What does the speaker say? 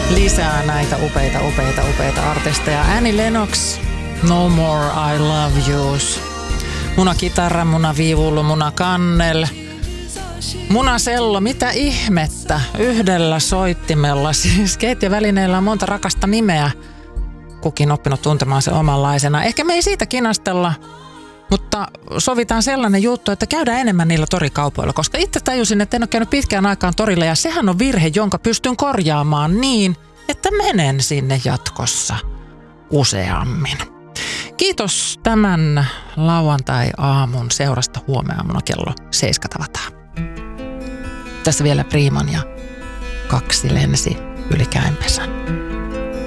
lisää näitä upeita artisteja. Annie Lennox, No More I Love Yous. Muna kitara, muna viulu, muna kannel. Muna sello, mitä ihmettä? Yhdellä soittimella, siis keittiövälineillä on monta rakasta nimeä. Kukin oppinut tuntemaan se omanlaisena. Ehkä me ei siitä kinastella, mutta sovitaan sellainen juttu, että käydään enemmän niillä torikaupoilla, koska itse tajusin, että en ole käynyt pitkään aikaan torilla ja sehän on virhe, jonka pystyn korjaamaan niin, että menen sinne jatkossa useammin. Kiitos tämän lauantai-aamun seurasta. Huomeaamuna kello 7 tavataan. Tässä vielä Priiman ja 2 lensi yli käenpesän.